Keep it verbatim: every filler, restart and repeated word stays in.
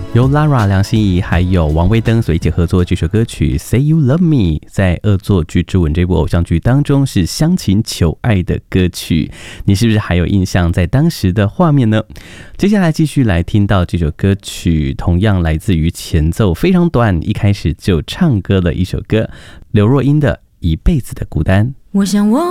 由 Lara 梁心颐还有王威登所一起合作这首歌曲 Say You Love Me， 在《恶作剧之吻》这部偶像剧当中是乡情求爱的歌曲，你是不是还有印象在当时的画面呢？接下来继续来听到这首歌曲，同样来自于前奏非常短，一开始就唱歌的一首歌，刘若英的《一辈子的孤单》。 我想我